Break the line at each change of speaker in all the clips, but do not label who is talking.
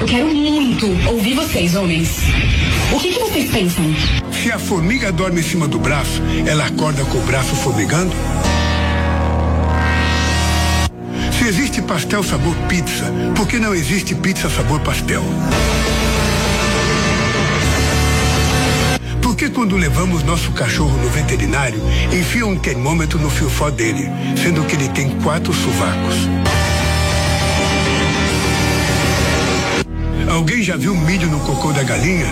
Eu quero muito ouvir vocês, homens. O que vocês pensam?
Se a formiga dorme em cima do braço, ela acorda com o braço formigando? Se existe pastel sabor pizza, por que não existe pizza sabor pastel? Por que quando levamos nosso cachorro no veterinário, enfiam um termômetro no fiofó dele, sendo que ele tem 4 sovacos? Alguém já viu milho no cocô da galinha?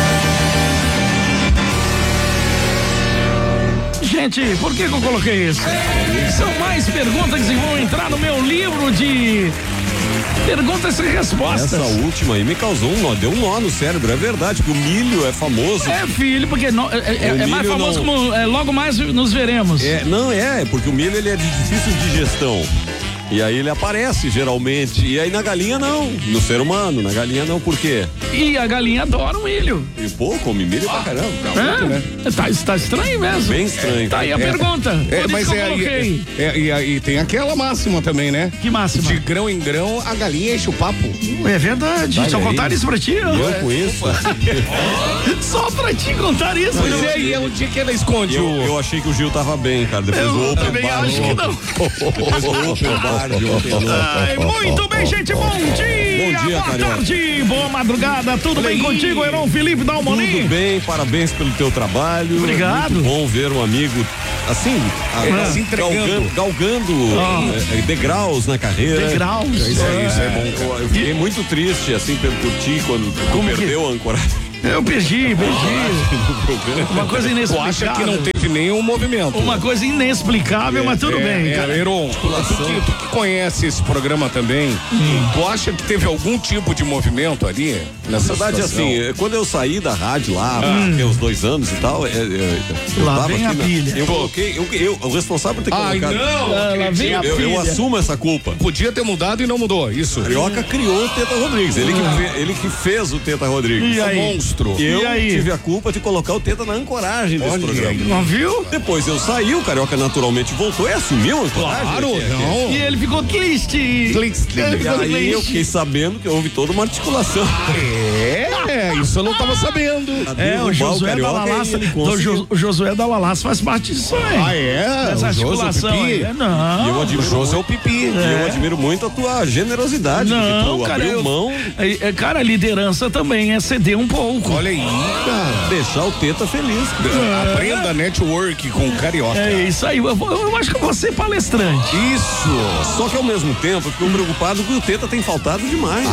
Gente, por que eu coloquei isso? São mais perguntas que vão entrar no meu livro de perguntas e respostas.
Essa última aí me causou deu um nó no cérebro, é verdade, que o milho é famoso.
É, filho, porque é mais famoso como logo mais nos veremos.
Porque o milho ele é de difícil digestão. E aí ele aparece geralmente. E aí na galinha não. No ser humano, na galinha não. Por quê?
E a galinha adora o milho.
E pô, come milho pra caramba. Muito, né?
Tá estranho mesmo.
Bem estranho.
Tá aí a pergunta.
Mas e tem aquela máxima também, né?
Que máxima?
De grão em grão, a galinha enche o papo.
É verdade. Só contar isso pra ti.
Eu com isso.
Só pra ti contar isso.
Pois é o dia que ela esconde
eu achei que o Gil tava bem, cara. Depois do Open
também
Bar.
acho que não.
Depois do Open Bar.
Muito bem, gente, bom dia, boa
Carioca.
tarde, boa madrugada, tudo bem contigo, Heron Felipe Dalmolin?
Tudo bem, parabéns pelo teu trabalho.
Obrigado.
Muito bom ver um amigo assim,
se entregando.
galgando degraus na carreira.
Degraus.
Isso é bom.
Eu fiquei muito triste assim por ti quando perdeu a ancoragem.
Eu perdi. Uma coisa
Tu
inexplicável.
acha que não teve nenhum movimento?
Uma coisa inexplicável, mas tudo bem, cara.
Heron, tu que conhece esse programa também, tu acha que teve algum tipo de movimento ali?
Na verdade, assim, quando eu saí da rádio lá, tem uns 2 anos e tal, eu
Lá
tava
vem
aqui
a pilha.
Eu coloquei, o responsável por ter colocado.
Lá vem a
Eu
pilha.
assumo essa culpa.
Podia ter mudado e não mudou, isso.
O Carioca criou o Teta Rodrigues, ele que fez o Teta Rodrigues.
E aí?
Monstro.
Eu
E aí?
tive a culpa de colocar o Teta na ancoragem desse programa.
Não viu?
Depois eu saí, o Carioca naturalmente voltou e assumiu a ancoragem.
Claro, não.
E ele ficou triste.
E aí eu fiquei sabendo que houve toda uma articulação.
Isso eu não tava sabendo.
O Josué da Lalassa. O Josué da Lalassa faz parte disso aí. Essa articulação aí. Não.
E eu admiro
José é o Pipi.
E eu admiro muito a tua generosidade,
Não,
que tu
cara,
abriu mão.
Cara, a liderança também é ceder um pouco.
Olha aí, cara.
Deixar o Teta feliz.
Aprenda network com o Carioca.
É isso aí. Eu acho que eu vou ser palestrante.
Isso.
Só que ao mesmo tempo eu fico preocupado que o Teta tem faltado demais.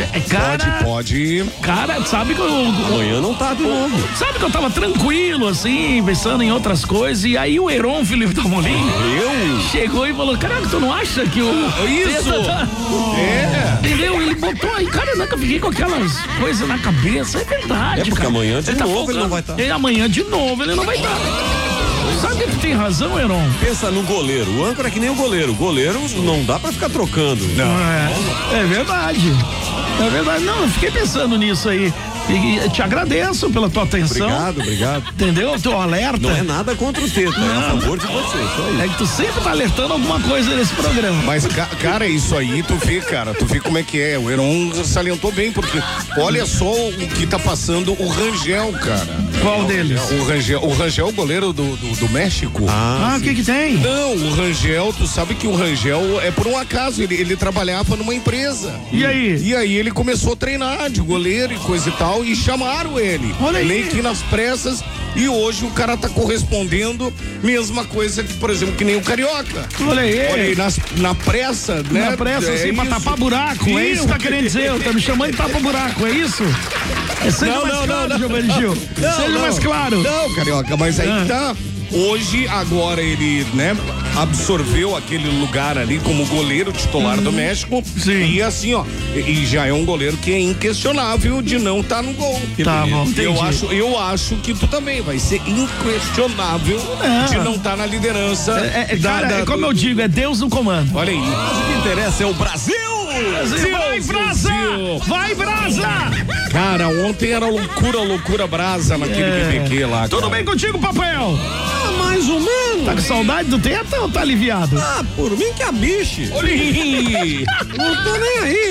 Pode.
Cara, sabe que eu.
Amanhã não tá de novo.
Sabe que eu tava tranquilo, assim, pensando em outras coisas, e aí o Heron Felipe Dalmolin chegou e falou: caraca, tu não acha que o Teta tá... Entendeu? Ele botou aí, cara, eu nunca fiquei com aquelas coisas na cabeça, é verdade,
porque
cara.
amanhã de novo ele não vai estar.
E amanhã de novo ele não vai estar. Sabe que tu tem razão, Heron?
Pensa no goleiro. O âncora é que nem o goleiro. O goleiro não dá pra ficar trocando.
É verdade. É verdade. Não, eu fiquei pensando nisso aí. E te agradeço pela tua atenção.
Obrigado.
Entendeu? Teu alerta.
Não é nada contra o Teta, é a favor de você. Só isso.
É que tu sempre tá alertando alguma coisa nesse programa.
Mas, cara, isso aí, tu vê como é que é. O Heron salientou bem, porque olha só o que tá passando o Rangel, cara.
Qual deles?
O Rangel, o goleiro do México.
O que tem?
Não, o Rangel, tu sabe que o Rangel é por um acaso, ele trabalhava numa empresa.
E aí?
E aí ele começou a treinar de goleiro e coisa e tal, e chamaram ele.
Olha aí.
Meio que nas pressas, e hoje o cara tá correspondendo, mesma coisa que, por exemplo, que nem o Carioca.
Olha aí.
Olha aí, na pressa, né?
Na pressa, assim, pra tapar buraco. É isso que tá querendo dizer? Tá me chamando de tapa-buraco, é isso? Seja mais claro, Giovanni Gil. Seja mais claro.
Não, Carioca, mas aí tá. Hoje, agora ele, né, absorveu aquele lugar ali como goleiro titular do México.
Sim.
E assim, ó, e já é um goleiro que é inquestionável de não estar no gol.
Tá bom, entendi.
Eu acho que tu também vai ser inquestionável de não estar na liderança.
Cara, como eu digo, é Deus no comando.
Olha aí.
Mas o que interessa é o Brasil!
Vai, Brasa! Vai, Brasa!
Cara, ontem era loucura brasa naquele PPQ lá.
Tudo bem contigo, Papel?
Mais ou menos.
Tá com saudade do Teta ou tá aliviado?
Por mim que a biche.
Olha aí.
Não tô nem aí. Eu tô preocupado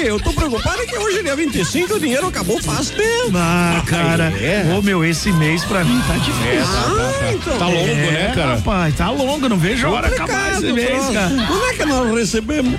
Não para que hoje é dia 25 e o dinheiro acabou faz tempo.
Ah, cara. Ô, meu, esse mês pra mim tá difícil.
Então. Tá longo, né, cara?
Rapaz, tá longo, não vejo a hora acabar esse mês, cara.
Como é que nós recebemos?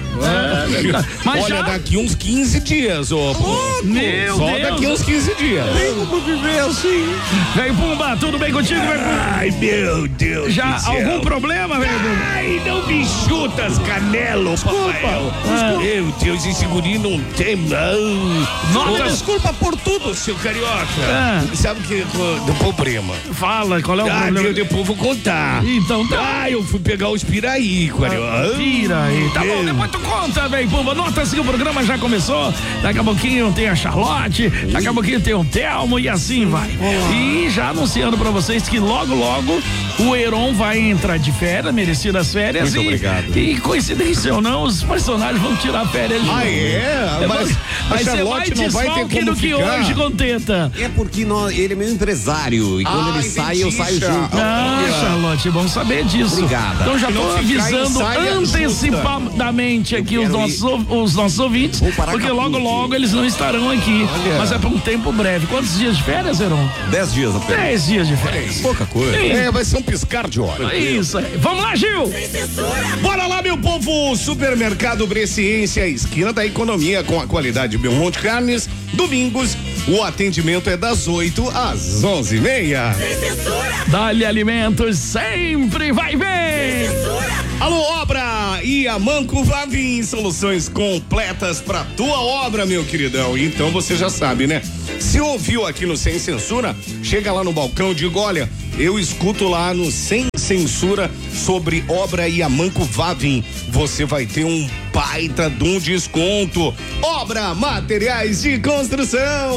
Mas
Olha,
já...
daqui uns 15 dias, ô.
Meu
Só
Deus.
daqui uns 15 dias.
Tem como viver assim?
Velho Pumba, tudo bem contigo, velho Pumba?
Ai, meu Deus
Já
do céu.
algum problema, velho Pumba?
Ai, não me chuta as canelas, Rafael. Meu Deus, esse guri não tem mão.
Nota-
Desculpa por tudo, seu carioca. Sabe que do problema?
Fala, qual é o problema?
Eu depois vou contar.
Então tá.
Eu fui pegar os piraí, carioca.
Tira aí. Tá bom,
Meu.
depois tu conta, velho Pumba. Nota assim que o programa já começou. Daqui a pouquinho tem a Charlotte, daqui a pouquinho tem o Telmo e assim vai. E já anunciando pra vocês que logo, logo o Heron vai entrar de férias, merecidas férias.
Muito obrigado.
E coincidência ou não, os personagens vão tirar férias de novo.
Mas
Vai
a
ser
Charlotte
mais
não vai ter
desfalque
como
do que
ficar.
hoje contenta.
É porque ele é meu empresário. E quando ele sai, eu saio junto.
Charlotte, é bom saber disso.
Obrigada.
Então já
Se
tô
não ficar,
avisando
ensaia,
antecipadamente aqui os
quero
nossos ouvintes,
Vou para
porque
Acapulco.
logo eles não estarão aqui. Mas é por um tempo breve. Quantos dias de férias, Heron?
10 dias apenas.
10 dias de férias.
Pouca coisa.
Vai ser um piscar de olhos.
Isso aí. Vamos lá, Gil!
Bora lá, meu povo! Supermercado Bresciense, a esquina da economia com a qualidade Belmonte Carnes. Domingos, o atendimento é das 8 às 11h30.
Dá-lhe alimentos, sempre vai bem!
Alô, Obra e a Manco Vavim, soluções completas pra tua obra, meu queridão. Então você já sabe, né? Se ouviu aqui no Sem Censura, chega lá no balcão e diga, olha, eu escuto lá no Sem Censura sobre Obra e a Manco Vavim. Você vai ter um baita de um desconto. Obra, materiais de construção.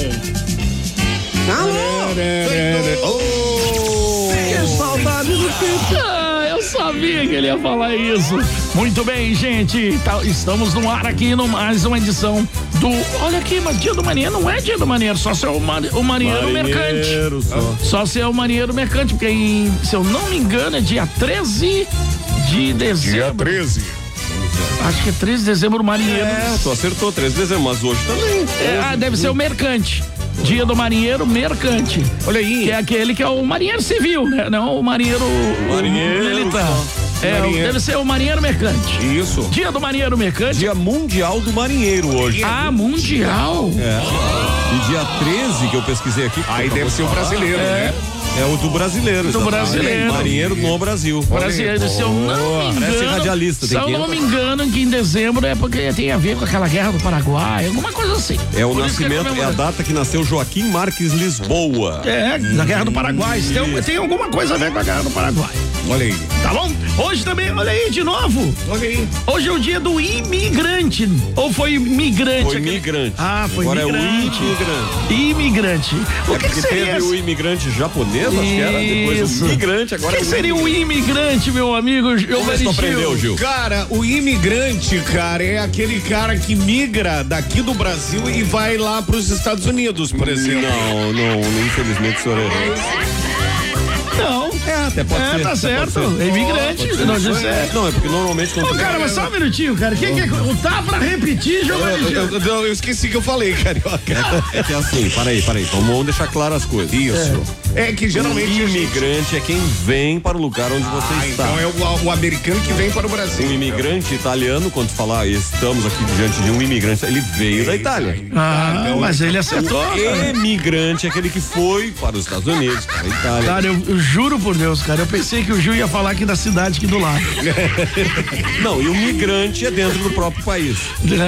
Alô? Que saudade do tempo.
Eu sabia que ele ia falar isso. Muito bem, gente. Estamos no ar aqui no mais uma edição do. Olha aqui, mas dia do marinheiro não é dia do marinheiro, só se é o marinheiro mercante. Só se é o marinheiro mercante, porque se eu não me engano é dia 13 de dezembro.
Dia 13.
Acho que é 13 de dezembro o marinheiro.
Tu acertou, 13 de dezembro, mas hoje também.
Deve ser o mercante. Dia do marinheiro mercante.
Olha aí.
Que é aquele que é o marinheiro civil, né? Não o marinheiro militar. Deve ser o marinheiro mercante.
Isso.
Dia do marinheiro mercante.
Dia mundial do marinheiro hoje.
Mundial.
E dia 13 que eu pesquisei aqui.
Aí deve ser o brasileiro, né?
É o do brasileiro.
Do brasileiro.
Marinheiro no Brasil.
Brasileiro, se eu não me
Parece
engano.
radialista,
Se
tem
eu
que
não
entrar.
me engano, que em dezembro é porque tem a ver com aquela guerra do Paraguai, alguma coisa assim.
É o
Por isso que
nascimento, é a
comemora.
data que nasceu Joaquim Marques Lisboa.
Da guerra do Paraguai. Tem alguma coisa a ver com a guerra do Paraguai.
Olha aí.
Tá bom? Hoje também, olha aí, de novo.
Olha aí.
Hoje é o dia do imigrante. Ou foi migrante?
Foi migrante.
Foi
Agora
migrante.
é o imigrante.
Imigrante. O que
Porque
seria
teve o imigrante japonês, acho que era, depois
Isso.
o migrante,
O
agora
que
é o
seria um imigrante, meu amigo?
Vamos ver se tu aprendeu, Gil.
Cara, o imigrante, cara, é aquele cara que migra daqui do Brasil e vai lá pros Estados Unidos, por exemplo.
Não, infelizmente o senhor errou.
Não.
Até pode ser.
Tá
até
certo.
pode ser.
É imigrante. Não, isso é.
Não, é porque normalmente quando
Ô, cara, mas só um minutinho, cara. Quem que é? Tá pra repetir, Giovanni?
Eu esqueci que eu falei, carioca.
É que é assim, peraí, vamos deixar claras as coisas.
Isso. É que geralmente
O imigrante é quem vem para o lugar onde você está.
então é o americano que vem para o Brasil.
O imigrante italiano, quando falar estamos aqui diante de um imigrante, ele veio da Itália.
Mas ele acertou.
Emigrante é aquele que foi para os Estados Unidos, para a Itália.
Cara, eu juro por Deus, cara, eu pensei que o Gil ia falar aqui da cidade aqui do lado.
Não, e o migrante é dentro do próprio país.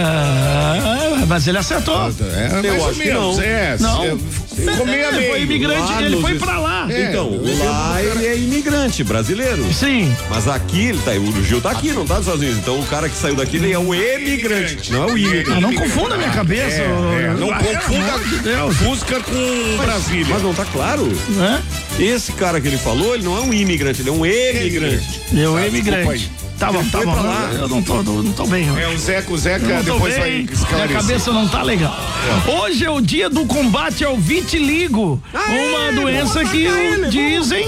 Mas ele acertou.
Eu
acho que não.
Não.
Comer
Ele foi imigrante,
Lá
ele
nos
foi
Est-
pra lá.
Então, lá ele é imigrante brasileiro.
Sim.
Mas aqui ele tá, o Gil tá aqui, não tá nos Estados Unidos. Então o cara que saiu daqui, ele é o emigrante, não é o imigrante.
Não confunda a minha cabeça.
Não confunda
de Deus.
Fusca com Brasília.
Mas não tá claro?
Hã?
Esse cara que ele falou, ele não é um imigrante, ele é um emigrante.
Eu
Desculpa
imigrante.
aí.
Tá bom, tá
foi
bom.
pra lá.
Eu não tô bem.
É o Zeca
Eu não tô
depois vai
bem, minha
esclarecer.
cabeça não tá legal. Hoje é o dia do combate ao vitiligo, uma doença que dizem,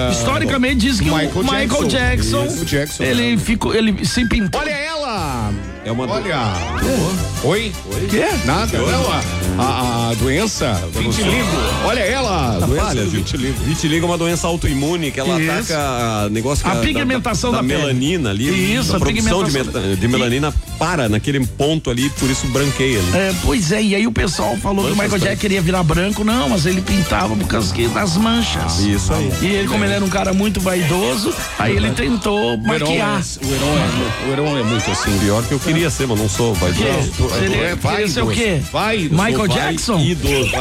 historicamente diz que o Michael Jackson,
Isso, Jackson.
ele se pintou.
Olha ela!
É uma
Olha. Oi?
Quê?
Nada. Não, a doença vitiligo. Olha ela. A doença do vitiligo.
Vitiligo é uma doença autoimune que ela
Isso.
ataca negócio
A pigmentação da pele.
melanina ali.
Isso,
a
a
produção
pigmentação
de melanina para naquele ponto ali, por isso branqueia ali.
Pois é, e aí o pessoal falou que o Michael Jackson queria virar branco, não, mas ele pintava por causa das manchas.
Isso aí.
E ele, como ele era um cara muito vaidoso, aí ele tentou maquiar.
O Heron é muito assim.
Pior que eu queria ser, mas não sou, vai
Queria ser o quê? Michael Jackson?
Idoso.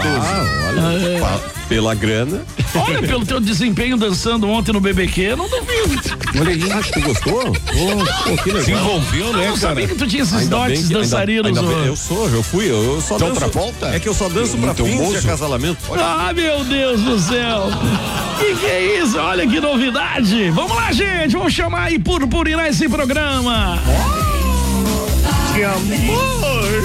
Pela grana.
Olha, pelo teu desempenho dançando ontem no BBQ, não duvido.
Olha aí, acho que tu gostou? Que legal.
Se envolveu,
Eu
né,
não sabia
cara?
que tu tinha esses dotes dançarinos.
Ainda bem, eu só
Então,
danço.
Travolta?
É que eu só danço pra
Muito
fins de
moço.
acasalamento.
Ah, meu Deus do céu! Que é isso? Olha que novidade! Vamos lá, gente! Vamos chamar aí purpurinar esse programa!
Que amor!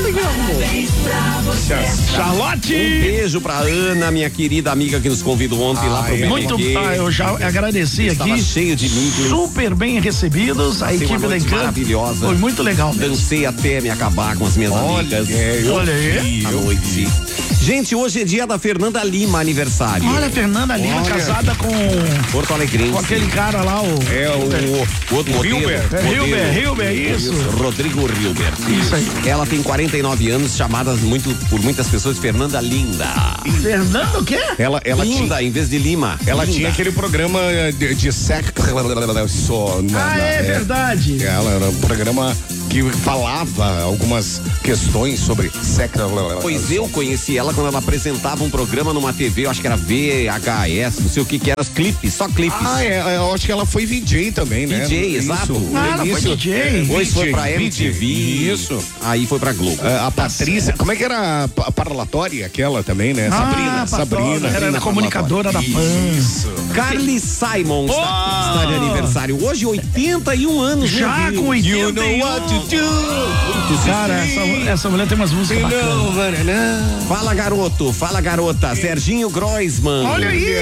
Charlotte!
Um beijo pra Ana, minha querida amiga que nos convidou ontem lá pro
Muito,
BBQ.
eu já agradeci
Estava
aqui.
cheio de mídia.
Super bem recebidos, a
Passei
equipe
uma
da
noite
Encanto.
maravilhosa.
Foi muito legal.
Dancei até me acabar com as minhas amigas.
Olha aí.
À noite. Gente, hoje é dia da Fernanda Lima, aniversário.
Olha a Fernanda Lima casada com
Porto Alegrense.
aquele cara lá, o
O outro modelo.
Hilber, isso.
Rodrigo Hilbert.
Isso aí.
Ela tem 49 anos, chamada por muitas pessoas de Fernanda Linda.
Fernanda o quê?
Ela
Linda, em vez de Lima.
Ela
Linda.
tinha aquele programa de sexo.
É verdade.
Ela era um programa que falava algumas questões sobre sexo.
Pois eu conheci ela quando ela apresentava um programa numa TV, eu acho que era VHS, não sei o que era, os clipes, só clipes.
Eu acho que ela foi VJ também, né?
DJ, exato.
Ela foi DJ.
Depois foi pra
VJ.
MTV.
Isso.
Aí foi pra Globo.
A Patrícia, como é que era a parlatória aquela também, né? Sabrina.
Era comunicadora da PAN.
Carly Simon está de aniversário. Hoje, 81 anos.
Já com 81.
You know what to do.
Cara, essa mulher tem umas músicas bacanas.
Fala garota. Serginho Groisman.
Olha aí.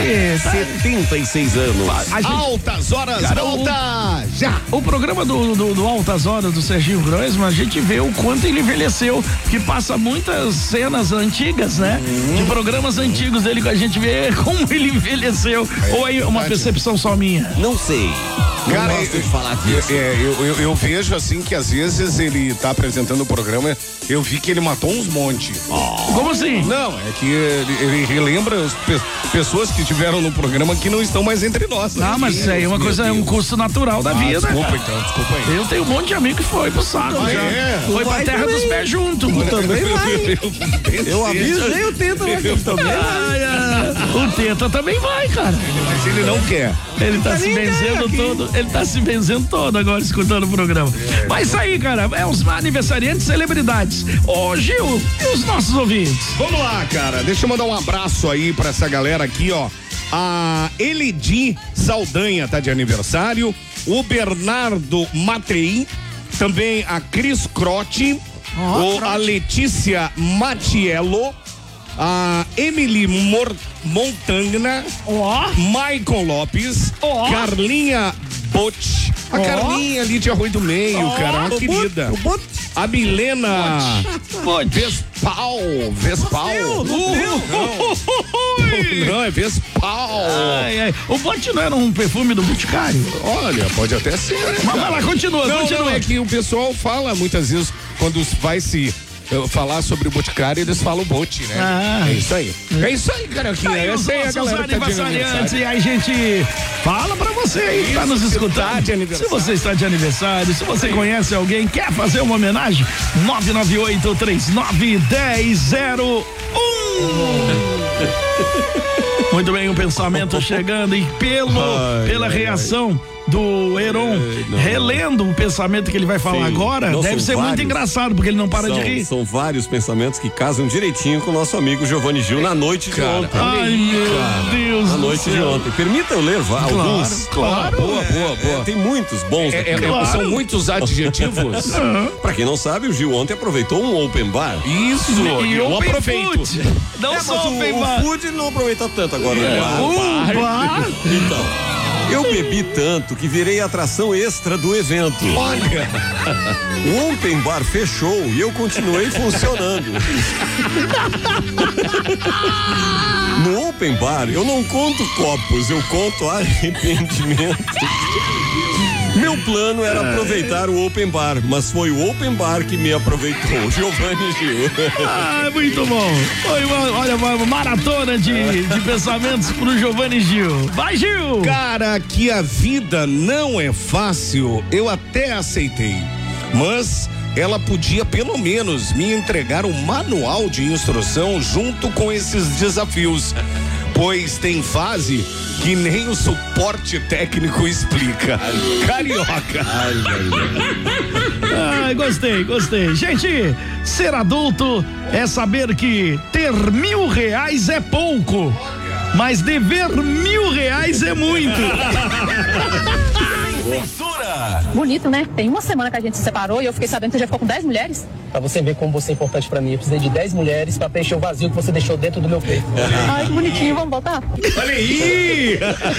76 anos.
Altas horas,
Cara,
volta já.
O programa do Altas Horas do Serginho Groisman, a gente vê o quanto ele envelheceu, que passa muitas cenas antigas, né? De programas antigos dele que a gente vê como ele envelheceu. Ou aí uma percepção só minha?
Não sei.
Cara,
Não gosto de falar disso.
eu vejo assim que às vezes ele tá apresentando o programa, eu vi que ele matou uns monte.
Como assim?
Não, é que ele relembra as pessoas que estiveram no programa que não estão mais entre nós.
Ah, mas isso aí é uma coisa, é um curso natural da vida.
Desculpa
cara.
aí.
Eu tenho um monte de amigo que foi pro saco já.
é?
Foi pra terra dos pés junto.
Também vai. Eu avisei o Teta lá que eu também.
O Teta também vai, cara.
Mas ele não quer.
Ele tá se benzendo todo. Ele tá se benzendo todo agora escutando o programa. Mas isso aí, cara, é os aniversariantes celebridades. Ô, Gil, e os nossos ouvintes?
Vamos lá, cara. Deixa eu mandar um abraço aí pra essa galera aqui, ó. A Elidi Saldanha tá de aniversário. O Bernardo Matei. Também a Cris Crotti. A Letícia Matiello. A Emily Montagna. Michael Lopes. Carlinha Botch. A Carlinha ali de Arroio do Meio, cara, uma querida. A Milena Vespal. Não, é Vespal.
O Bote não era um perfume do Boticário?
Olha, pode até ser.
Mas vai lá, continua.
Não, é que o pessoal fala muitas vezes, quando vai se falar sobre o Boticário, eles falam Bote, né? É isso aí. É isso aí, Carioquinha.
Aí, os
Essa aí é a
nossos
galera que tá de
aniversariantes.
aniversário.
E aí, gente, fala pra você aí que tá nos escutando. Se você está de aniversário, se você conhece alguém, quer fazer uma homenagem, 998391001. Muito bem, o pensamento chegando e pela reação do Heron, relendo o pensamento que ele vai falar agora,
Não,
deve
são
ser muito
vários.
engraçado, porque ele não para de rir.
São vários pensamentos que casam direitinho com o nosso amigo Giovanni Gil na noite de ontem.
Ai, meu Deus
Na
do
noite de
céu.
ontem. Permita eu ler alguns.
Claro.
Boa. Tem muitos bons. aqui.
São muitos adjetivos.
Pra quem não sabe, o Gil ontem aproveitou um open bar.
Isso,
E
eu
open
aproveito.
food. Não
Mas
só open
o
bar.
food não aproveita tanto agora.
Bar.
Então. Eu bebi tanto que virei atração extra do evento.
Olha!
O open bar fechou e eu continuei funcionando. No open bar eu não conto copos, eu conto arrependimento. Meu plano era aproveitar o open bar, mas foi o open bar que me aproveitou. Giovanni Gil.
Muito bom. Foi uma maratona de pensamentos pro Giovanni Gil. Vai, Gil!
Cara, que a vida não é fácil, eu até aceitei. Mas ela podia pelo menos me entregar um manual de instrução junto com esses desafios. Pois tem fase que nem o suporte técnico explica. Carioca.
Ai, gostei. Gente, ser adulto é saber que ter R$1.000 é pouco, mas dever R$1.000 é muito.
Bonito, né? Tem uma semana que a gente se separou e eu fiquei sabendo que você já ficou com 10 mulheres.
Pra você ver como você é importante pra mim. Eu precisei de 10 mulheres pra preencher o vazio que você deixou dentro do meu peito.
Ai, que bonitinho, vamos voltar?
Olha aí!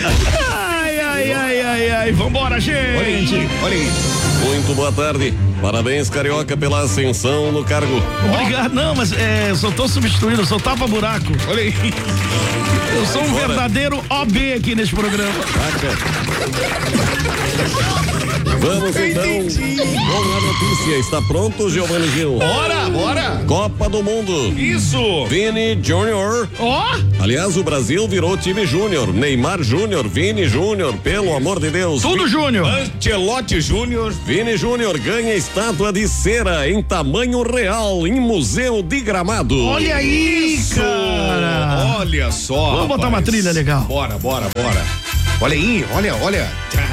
Ai, vambora, gente!
Olha aí.
Muito boa tarde. Parabéns, Carioca, pela ascensão no cargo.
Obrigado, não, mas eu só tô substituindo, eu sou tapa-buraco.
Olha aí.
Eu sou um verdadeiro OB aqui neste programa.
Vamos então com a notícia. Está pronto, Giovanni Gil?
Bora!
Copa do Mundo.
Isso!
Vini Júnior. Aliás, o Brasil virou time Júnior. Neymar Júnior, Vini Júnior, pelo amor de Deus.
Tudo Júnior.
Ancelotti Júnior.
Vini Júnior ganha estátua de cera em tamanho real em Museu de Gramado.
Olha aí, cara.
Olha só.
Vamos botar uma trilha legal.
Bora. Olha aí, olha.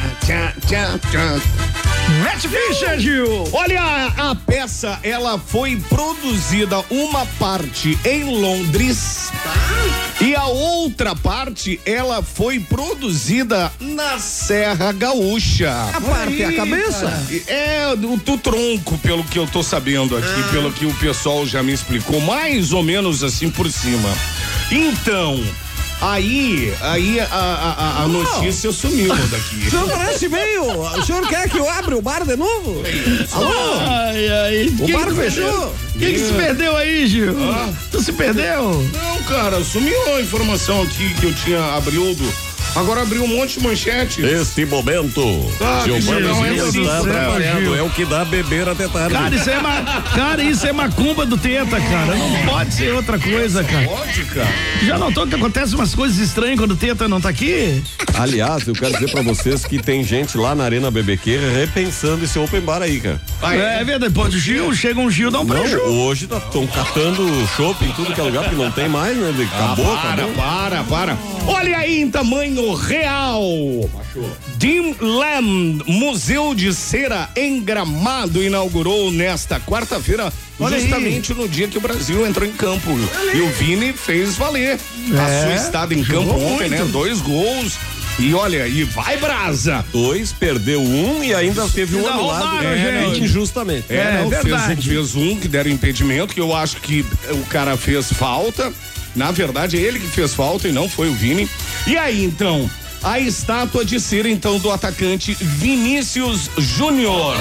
Tchá.
Matt Fischer, Gil.
Olha, a peça, ela foi produzida uma parte em Londres e a outra parte, ela foi produzida na Serra Gaúcha.
A parte é a cabeça?
Cara. É do tronco, pelo que eu tô sabendo aqui, pelo que o pessoal já me explicou, mais ou menos assim por cima. Então, aí a notícia sumiu daqui.
O senhor parece meio. O senhor quer que eu abra o bar de novo? Alô?
Ai.
O bar fechou?
O que se perdeu aí, Gil? Tu se perdeu?
Não, cara, sumiu a informação aqui que eu tinha abrido. Agora abriu um monte de manchete.
Neste momento, Giovanni Gil está trabalhando. É o que dá beber até tarde.
Cara, isso é macumba do Teta, cara. Não pode ser outra coisa, cara.
Pode, cara.
Já notou que acontece umas coisas estranhas quando o Teta não tá aqui?
Aliás, eu quero dizer pra vocês que tem gente lá na Arena BBQ repensando esse open bar aí, cara.
É verdade, pode o Gil, chega um Gil, dá um prejuízo.
Hoje estão catando chopp em tudo que é lugar, porque não tem mais, né? Acabou.
Para. Olha aí em tamanho real. Dreamland, Museu de Cera em Gramado, inaugurou nesta quarta-feira, justamente no dia que o Brasil entrou em campo. E o Vini fez valer a sua estada em campo ontem, né? 2 gols. E olha, e vai brasa!
2, perdeu 1 e ainda teve um anulado. Injustamente.
Fez um que deram impedimento, que eu acho que o cara fez falta. Na verdade, é ele que fez falta e não foi o Vini. E aí, então, a estátua de cera, então, do atacante Vinícius Júnior.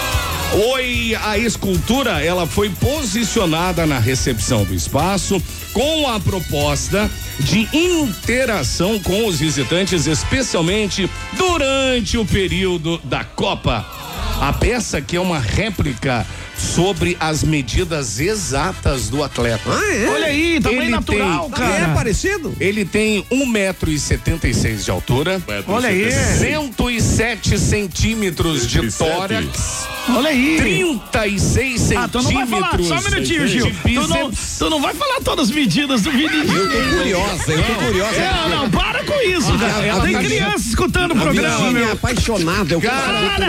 A escultura, ela foi posicionada na recepção do espaço com a proposta de interação com os visitantes, especialmente durante o período da Copa. A peça, que é uma réplica sobre as medidas exatas do atleta.
Olha aí, tamanho natural, cara.
É parecido?
Ele tem 1,76 m de altura.
Olha aí.
107 centímetros de tórax.
Olha aí.
36 centímetros.
Tu não vai falar, só um minutinho, Gil. Tu não vai falar todas as medidas do Vini.
Eu tô curiosa.
Não, para com isso, cara. Tem criança escutando o programa, meu.
É apaixonada.
Cara,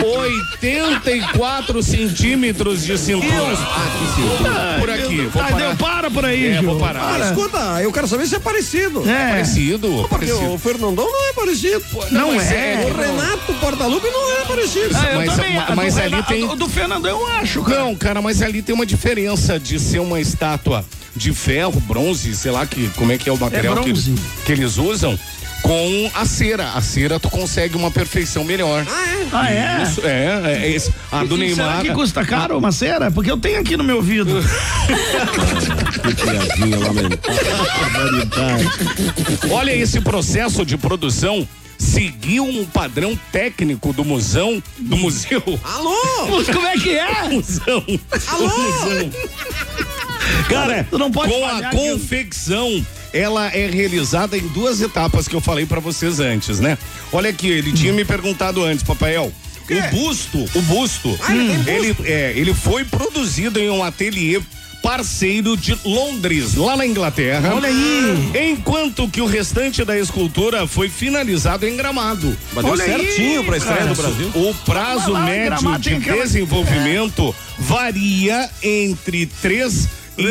84 centímetros de cintura. Por aqui. Vou parar.
Para por aí, Gil.
Vou parar.
Escuta, eu quero saber se é parecido.
Parecido.
Porque o Fernandão não é parecido.
Não é.
O Renato Portaluppi não é parecido.
Mas ali tem.
O do Fernandão eu acho, cara.
Não, cara, mas ali tem uma diferença de ser uma estátua de ferro, bronze, sei lá como é que é o material que eles usam. com a cera. A cera tu consegue uma perfeição melhor.
Ah, é?
Isso, é esse. A do Neymar.
Será que custa caro uma cera? Porque eu tenho aqui no meu ouvido.
Que piadinha lamentável.
Olha, esse processo de produção seguiu um padrão técnico do museu.
Alô?
Mas como é que é?
Museu.
Alô?
Cara,
tu não pode
com a
falhar que eu-
confecção, ela é realizada em 2 etapas que eu falei pra vocês antes, né? Olha aqui, ele tinha me perguntado antes, Papael. O busto, ele foi produzido em um ateliê parceiro de Londres, lá na Inglaterra.
Olha aí.
Enquanto que o restante da escultura foi finalizado em Gramado.
Mas deu
Olha aí,
certinho pra estreia
cara.
do Brasil.
O prazo
Mas lá em
médio
Gramado
de
tem aquela-
desenvolvimento varia entre 3 e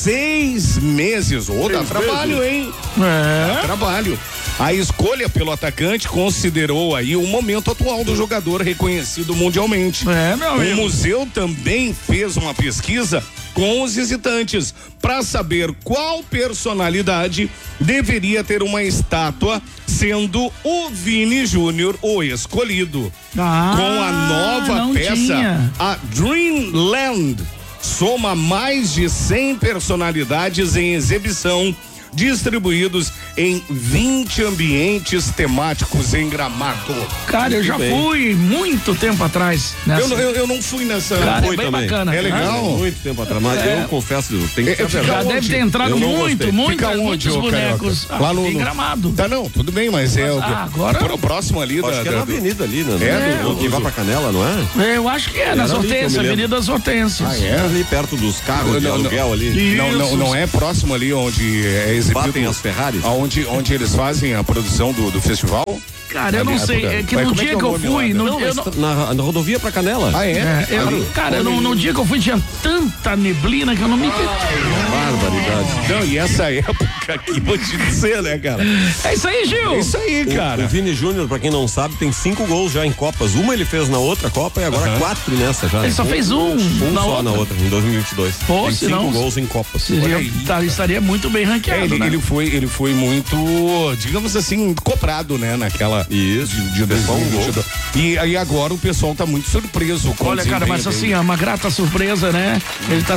6 meses. Dá trabalho, hein? Dá trabalho. A escolha pelo atacante considerou aí o momento atual do jogador reconhecido mundialmente.
Meu
O
amigo.
museu também fez uma pesquisa com os visitantes para saber qual personalidade deveria ter uma estátua, sendo o Vini Júnior o escolhido. Com a nova
não
peça,
tinha.
a Dreamland soma mais de 100 personalidades em exibição, distribuídos em 20 ambientes temáticos em Gramado.
Cara, eu já fui muito tempo atrás nessa.
Eu não fui nessa.
Cara,
fui
é bem
também.
bacana.
É legal.
Muito tempo atrás, mas eu confesso, tem que ser
fica
Já
verdade.
deve ter entrado
Eu não gostei.
muitos
ô,
bonecos
Carioca? Lá no
em Gramado.
Tá, não, tudo bem, mas é
agora-
o próximo ali
Acho que é na avenida ali, né? Que vai pra Canela, não é?
Eu acho que é, nas
Era ali que eu
Hortências,
me lembro.
Avenida das Hortências.
É ali perto dos carros de aluguel ali.
Não é próximo ali onde é exibido.
Batem as Ferraris.
Onde eles fazem a produção do festival?
Cara, eu não sei, é que
Mas
no
como é
dia
que é
que
o
eu
nome
fui,
lá,
no, eu não-
Na rodovia pra Canela.
cara, no dia que eu fui tinha tanta neblina que eu não me
Barbaridade.
Não, e essa época aqui, vou te dizer, né, cara?
É isso aí, Gil.
É isso aí, cara.
O Vini Júnior, pra quem não sabe, tem 5 gols já em Copas. Uma ele fez na outra Copa e agora 4 nessa já.
Ele só fez um
Um
na
só
outra.
na outra, em 2022.
Pô,
tem
se
5
não-
gols em Copas.
Estaria muito bem ranqueado, né?
Ele foi muito, digamos assim, cobrado, né, naquela.
Isso.
De
Fez só um gol.
2022. E aí agora o pessoal tá muito surpreso com o
Olha, cara, mas
desempenho
assim,
dele.
é uma grata surpresa, né? Ele tá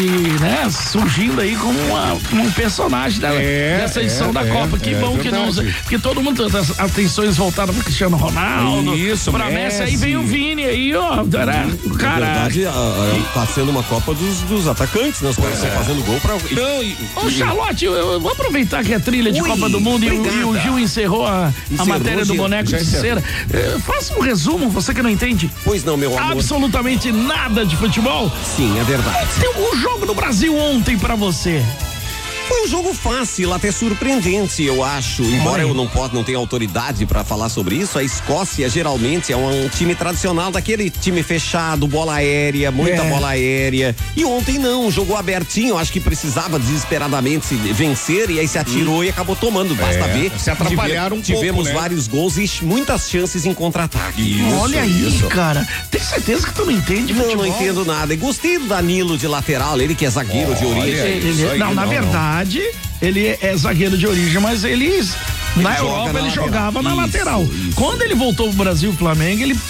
surgindo aí como um personagem dessa edição da Copa. Que bom que não usa. Porque todo mundo tem as atenções voltadas pro Cristiano Ronaldo.
Isso,
pra Messi. Aí vem o Vini aí, ó.
Na
Cara.
verdade, tá sendo uma Copa dos atacantes, né? Os caras estão fazendo gol pra.
Não,
Ô, Charlotte, eu vou aproveitar que é trilha de Copa do Mundo e o Gil encerrou a matéria do
Gil.
boneco
Já
de
encerrou.
cera. Faça um resumo, você que não entende
Pois não, meu amor.
absolutamente nada de futebol.
Sim, é verdade.
Tem o jogo do Brasil ontem pra você.
Foi um jogo fácil, até surpreendente, eu acho. Embora
Olha aí.
eu não tenha autoridade pra falar sobre isso, a Escócia geralmente é um time tradicional, daquele time fechado, bola aérea, muita bola aérea. E ontem não, jogou abertinho, acho que precisava desesperadamente vencer e aí se atirou e acabou tomando. Basta ver.
se atrapalharam um pouco,
Tivemos
né?
vários gols e muitas chances em contra-ataque.
Olha aí, cara. Tem certeza que tu não entende
Não,
futebol?
não entendo nada. E gostei do Danilo de lateral, ele que é zagueiro de origem.
isso aí,
na
não.
verdade, ele é zagueiro de origem, mas na
joga
Europa
na
ele
lateral.
jogava na
Isso,
lateral.
isso.
Quando ele voltou pro Brasil e Flamengo, ele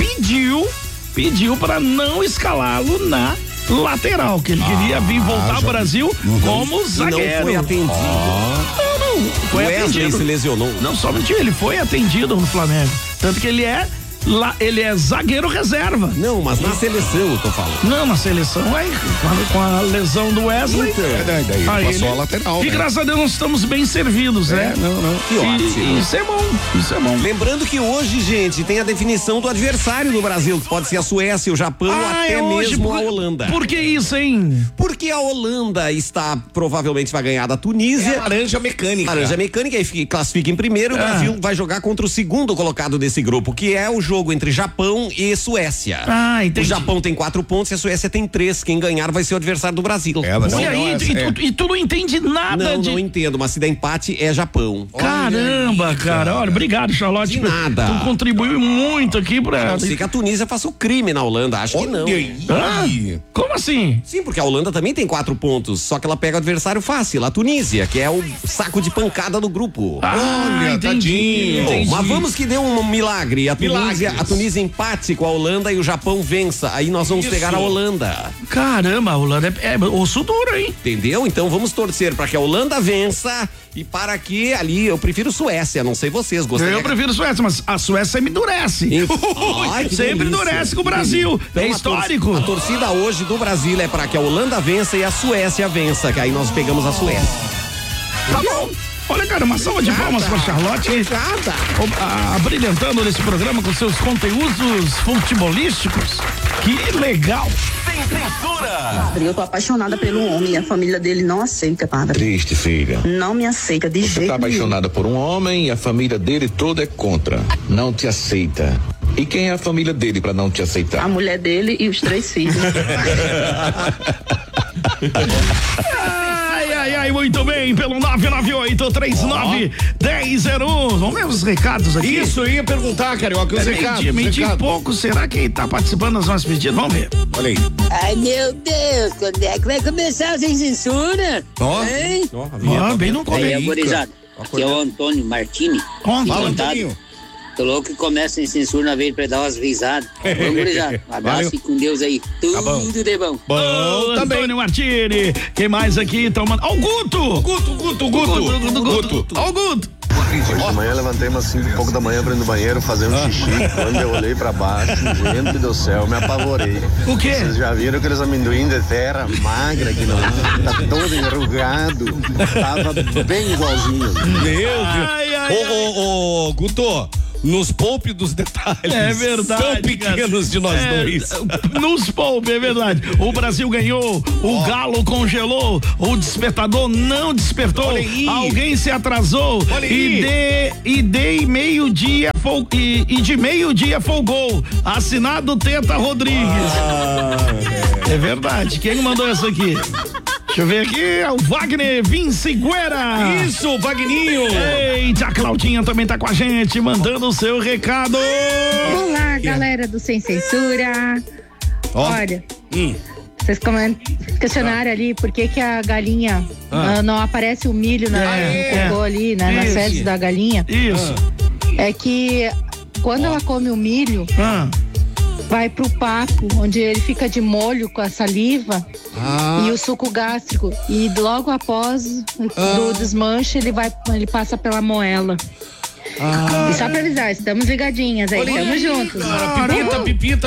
pediu para não escalá-lo na lateral, que ele queria vir voltar pro Brasil como
E
zagueiro.
não foi atendido.
Não, foi
Wesley
atendido.
se lesionou.
Não, somente ele foi atendido no Flamengo. Tanto que ele é zagueiro reserva.
Não, mas na seleção eu tô falando.
Não, na seleção aí, com a lesão do Wesley.
Daí
aí
passou
ele-
a lateral,
E
né?
graças a Deus nós estamos bem servidos, né?
Que ótimo.
Isso é bom, isso é bom.
Lembrando que hoje, gente, tem a definição do adversário do Brasil, que pode ser a Suécia, o Japão ou até
é hoje,
mesmo a Holanda.
Por que isso, hein?
Porque a Holanda provavelmente vai ganhar da Tunísia.
Laranja mecânica.
Laranja mecânica e classifica em primeiro. O Brasil vai jogar contra o segundo colocado desse grupo, que é o jogo entre Japão e Suécia.
Ah, entendi.
O Japão tem 4 pontos e a Suécia tem 3. Quem ganhar vai ser o adversário do Brasil.
Olha aí, e tu não entende nada
Não entendo, mas se der empate é Japão.
Caramba, cara. Olha, obrigado, Charlotte.
De nada.
Tu contribuiu muito aqui pra...
Não sei que a Tunísia faça o crime na Holanda, acho que não.
Como assim?
Sim, porque a Holanda também tem 4 pontos, só que ela pega o adversário fácil, a Tunísia, que é o saco de pancada do grupo.
Olha, tadinho.
Mas vamos que dê um milagre. A Tunísia empate com a Holanda e o Japão vença. Aí nós vamos pegar a Holanda.
Caramba, a Holanda é osso duro, hein?
Entendeu? Então vamos torcer para que a Holanda vença e para que ali, eu prefiro Suécia, não sei vocês, gostariam.
Eu prefiro Suécia, mas a Suécia sempre endurece. Sempre endurece com o Brasil. Então, é histórico.
A torcida hoje do Brasil é para que a Holanda vença e a Suécia vença, que aí nós pegamos a Suécia.
Tá bom. Olha, cara, uma salva de palmas pra Charlotte. Brilhantando nesse programa com seus conteúdos futebolísticos. Que legal.
Sem censura. Eu tô apaixonada pelo homem e a família dele não aceita, padre.
Triste, filha.
Não me aceita de jeito nenhum.
Você tá apaixonada por um homem e a família dele toda é contra. Não te aceita. E quem é a família dele pra não te aceitar?
A mulher dele e os 3 filhos.
Ai, muito bem, pelo 998-39-1001. Vamos ver os recados aqui.
Isso, eu ia perguntar, Carioca, os recados.
Meio pouco, será que tá participando das nossas pedidas? Vamos ver.
Olha aí.
Ai, meu Deus, quando é que vai começar sem censura? Hein?
Bem no começo.
Aí, gurizada, aqui é o Antônio Martini.
Fala, Antoninho.
Tô louco que começa sem censura na vez pra dar umas risadas. Vamos, gurizada. Um abraço e com Deus aí. Tudo de bom.
Bom, Antônio Martini. Quem mais aqui? Tomando. Ó, o Guto! Guto! Ó, o Guto!
Hoje de manhã levantei umas 5 e pouco da manhã pra ir no banheiro fazer um xixi. Quando eu olhei pra baixo, gente do céu, me apavorei.
O quê?
Vocês já viram aqueles amendoim de terra magra que não tá todo enrugado? Tava bem igualzinho.
Meu Deus. Ô, Guto. Nos poupe dos detalhes.
É verdade.
Tão pequenos de nós dois.
Nos poupe, é verdade. O Brasil ganhou, o Galo congelou, o despertador não despertou, alguém se atrasou e de meio-dia folgou. Assinado Teta Rodrigues. É verdade. Quem mandou essa aqui? Deixa eu ver aqui, é o Wagner Vinciguera.
Isso, Vagninho.
Eita, a Claudinha também tá com a gente, mandando o seu recado.
Olá, galera do Sem Censura. Olha, vocês questionaram ali por que a galinha não aparece o milho no cocô ali, né, nas fezes da galinha.
Isso.
É que quando ela come o milho, vai pro papo, onde ele fica de molho com a saliva e o suco gástrico. E logo após do desmanche, ele passa pela moela. E só pra avisar, estamos ligadinhas aí, estamos juntos.
Pipita.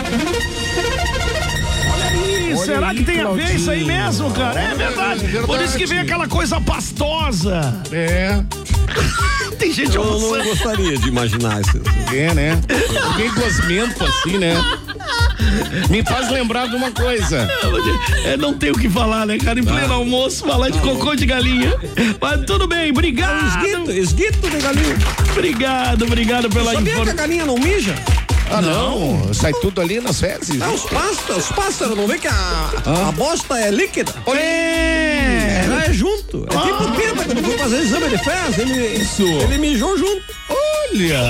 Será que tem a ver isso aí mesmo, cara? É verdade. Por isso que vem aquela coisa pastosa. Tem gente almoçando.
Eu não gostaria de imaginar isso.
Né? Bem gosmento assim, né? Me faz lembrar de uma coisa.
Não tem o que falar, né, cara? Em pleno almoço, falar de cocô de galinha. Mas tudo bem, obrigado.
Esguito de galinha.
Obrigado pela informação.
Sabia que a galinha não mija?
Não, sai tudo ali nas fezes.
Os pássaros, não vê que a bosta é líquida? É junto. É tipo Pita, quando foi fazer exame de fezes, ele mijou junto.
Olha!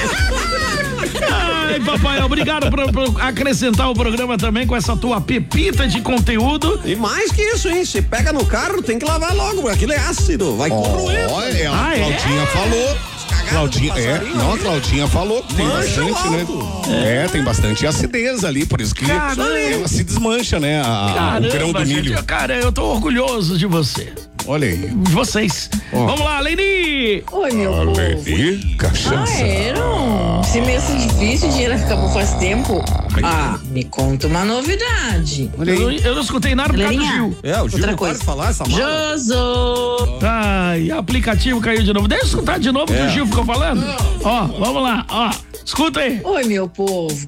Ai, papai, obrigado por acrescentar o programa também com essa tua pepita de conteúdo.
E mais que isso, hein? Se pega no carro, tem que lavar logo, porque aquilo é ácido, vai corroer.
Olha, a Claudinha falou. A Claudinha falou que tem bastante, né? Tem bastante acidez ali, por isso que ela se desmancha, né? O grão do milho.
Gente, cara, eu tô orgulhoso de você.
Olha aí.
De vocês. Vamos lá, Leni!
Oi, meu povo.
Leni, cachaça.
Se meio assim difícil, o dinheiro acabou faz tempo. Me conta uma novidade.
Eu não escutei nada por causa do Gil.
O Gil não pode falar essa mala.
Joso!
Ai, aplicativo caiu de novo. Deixa eu escutar de novo o que o Gil ficou falando. Vamos lá, escuta aí.
Oi, meu povo.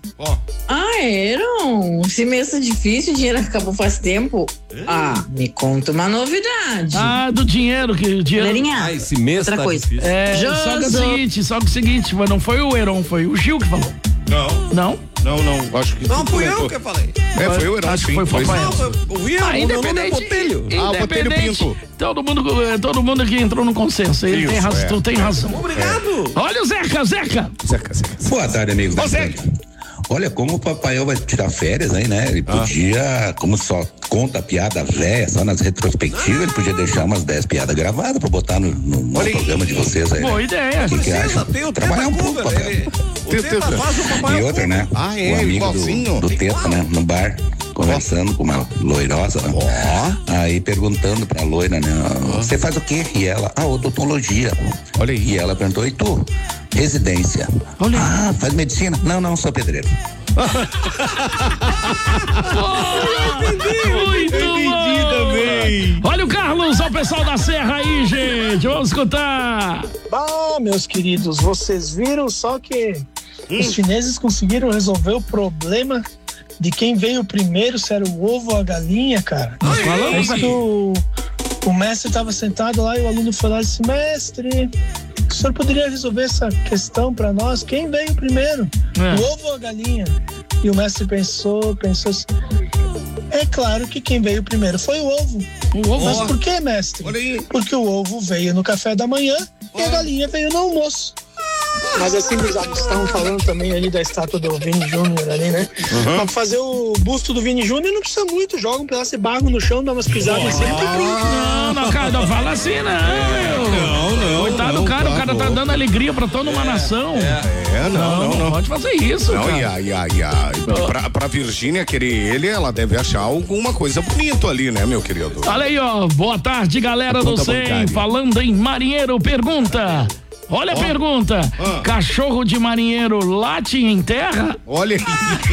Se meio assim difícil, o dinheiro acabou faz tempo. Me conta uma novidade.
Do dinheiro, que o dinheiro.
Esse mês
outra
tá
coisa.
difícil.
Só que é o seguinte, mas não foi o Heron, foi o Gil que falou. Não?
Não, acho que
não fui eu que falei.
Foi o Heron.
Acho que foi o Papai.
Independente.
Botelho Pinto.
Todo mundo aqui entrou no consenso. Ele tem razão, tu tem razão.
Obrigado.
Olha o Zeca.
Boa tarde, amigos.
Ô, Zeca.
Olha, como o Papai vai tirar férias aí, né? Ele podia, como só conta piada velha, só nas retrospectivas, ele podia deixar umas 10 piadas gravadas pra botar no programa de vocês aí.
Boa ideia.
O que acha? Trabalhar um pouco, Papai. E outra, né? O amigo do Teta, né? No bar, conversando com uma loirosa, né? Aí perguntando pra loira, né? Você faz o quê? E ela, odontologia.
Olha aí.
E ela perguntou, e tu? Residência.
Olha.
Faz medicina? Não, sou pedreiro.
Muito bom. Olha o Carlos, o pessoal da Serra aí, gente. Vamos escutar.
Meus queridos, vocês viram só que os chineses conseguiram resolver o problema de quem veio primeiro, se era o ovo ou a galinha, cara. O mestre estava sentado lá e o aluno foi lá e disse: mestre, o senhor poderia resolver essa questão para nós? Quem veio primeiro? O ovo ou a galinha? E o mestre pensou assim: é claro que quem veio primeiro foi o ovo. Mas por que, mestre? Porque o ovo veio no café da manhã e a galinha veio no almoço. Mas assim, eles estavam falando também ali da estátua do Vini Júnior ali, né? Pra fazer o busto do Vini Júnior não precisa muito, joga um pedaço de barro no chão, dá umas pisadas assim, tá pronto.
Não, cara, não fala assim, não. Coitado do cara, o cara tá dando alegria pra toda uma nação. Não pode fazer isso, cara.
Pra Virgínia querer ele, ela deve achar alguma coisa bonita ali, né, meu querido?
Olha aí, boa tarde, galera do 100, falando em marinheiro, pergunta. Olha a pergunta, cachorro de marinheiro late em terra?
Olha aí.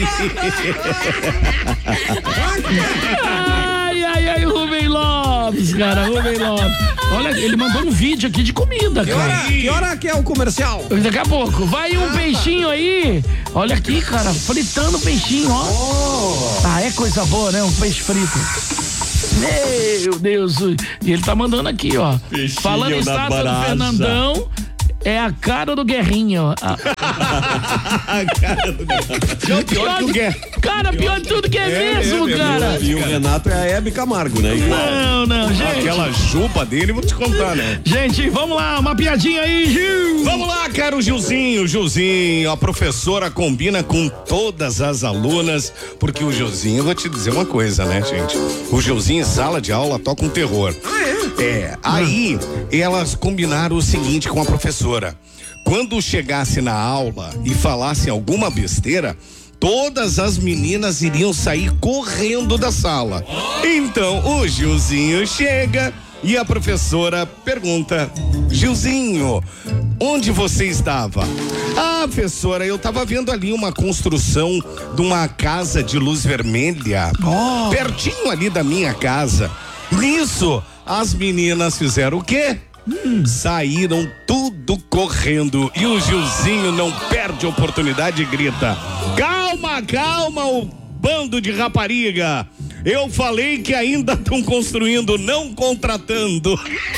Ai, Rubem Lopes, cara, Olha, ele mandou um vídeo aqui de comida, cara.
Que hora que é o comercial?
Daqui a pouco, vai um peixinho aí. Olha aqui, cara, fritando peixinho, ó. É coisa boa, né, um peixe frito. Meu Deus, e ele tá mandando aqui, ó.
Peixinho.
Falando em estátua do Fernandão, é a cara do Guerrinho.
A cara do Guerrinho. Pior que o Guerra.
Cara, pior de tudo que é mesmo, cara.
E o Renato é a Hebe Camargo, né?
Não, gente.
Aquela juba dele, vou te contar, né?
Gente, vamos lá, uma piadinha aí, Gil.
Vamos lá, cara, o Gilzinho, a professora combina com todas as alunas, porque o Gilzinho, eu vou te dizer uma coisa, né, gente? O Gilzinho em sala de aula toca um terror. Aí elas combinaram o seguinte com a professora: quando chegasse na aula e falasse alguma besteira, todas as meninas iriam sair correndo da sala. Então o Gilzinho chega e a professora pergunta: Gilzinho, onde você estava? Professora, eu estava vendo ali uma construção de uma casa de luz vermelha, pertinho ali da minha casa. Nisso, as meninas fizeram o quê? Saíram tudo correndo e o Gilzinho não perde a oportunidade e grita: calma, o bando de rapariga. Eu falei que ainda estão construindo, não contratando.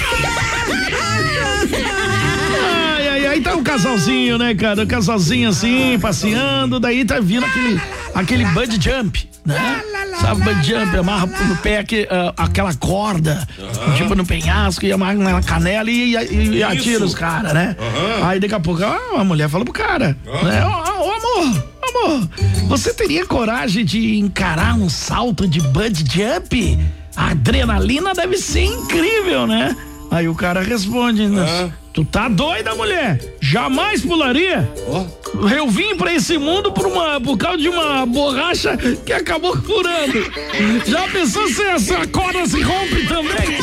Aí tá um casalzinho, né, cara? Um casalzinho assim, passeando, daí tá vindo aquele bungee jump, né? Sabe, bungee jump, amarra no pé aquela corda, tipo no penhasco, e amarra na canela e atira os caras, né? Aí daqui a pouco a mulher fala pro cara, né? Amor, você teria coragem de encarar um salto de bungee jump? A adrenalina deve ser incrível, né? Aí o cara responde, tu tá doida, mulher? Jamais pularia. Eu vim pra esse mundo por causa de uma borracha que acabou furando. Já pensou se essa corda se rompe também?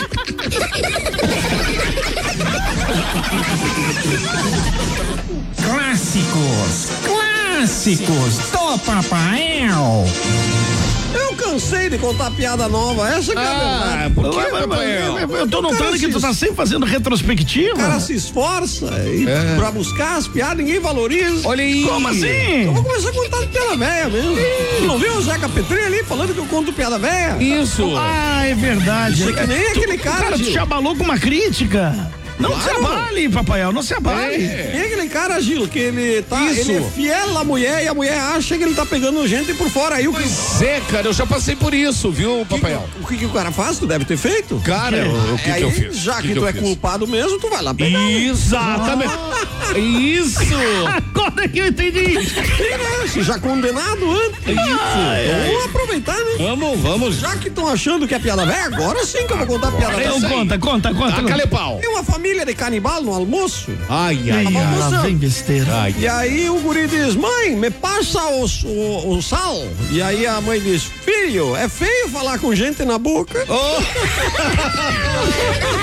Clássicos do Papael.
Eu cansei de contar piada nova, essa que é a verdade.
Por que, Papael?
Eu tô notando que tu tá sempre fazendo retrospectiva.
O cara se esforça pra buscar as piadas, ninguém valoriza.
Olha aí. Como assim?
Eu vou começar a contar piada velha mesmo. Tu não viu o Zeca Petri ali falando que eu conto piada velha?
Isso.
É verdade.
Isso é que nem aquele cara.
Tu te abalou com uma crítica. Não se abale, Papai, não se abale.
E aquele cara, Gil, que ele é fiel à mulher e a mulher acha que ele tá pegando gente por fora. Aí
Pois é, cara, eu já passei por isso, viu, Papai?
O que o cara faz? Tu deve ter feito?
Cara, o que eu fiz?
Já que tu é culpado mesmo, tu vai lá pegar.
Exatamente. Isso.
Agora que eu entendi.
Já condenado antes. Vamos aproveitar, né?
Vamos.
Já que estão achando que é piada velha, agora sim que eu vou contar a piada velha.
Então conta.
Taca-lhe pau.
Tem uma família de canibal no almoço.
Ai.
Lá vem besteira.
E aí o guri diz, mãe, me passa o sal. E aí a mãe diz, filho, é feio falar com gente na boca.